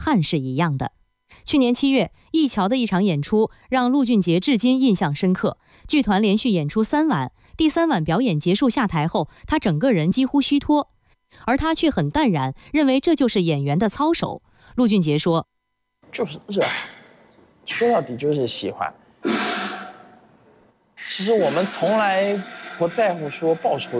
憾是一样的。去年7月，一桥的一场演出让陆俊杰至今印象深刻。剧团连续演出3晚，第3晚表演结束下台后，他整个人几乎虚脱，而他却很淡然，认为这就是演员的操守。陆俊杰说：“ 就是热爱，说到底就是喜欢。其实我们从来不在乎说报酬